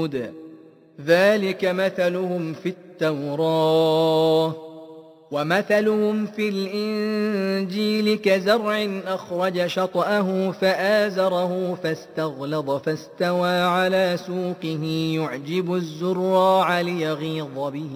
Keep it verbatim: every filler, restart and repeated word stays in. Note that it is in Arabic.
الهدى ذلك مثلهم في التوراة ومثلهم في الإنجيل كزرع أخرج شطأه فآزره فاستغلظ فاستوى على سوقه يعجب الزراع ليغيظ بهم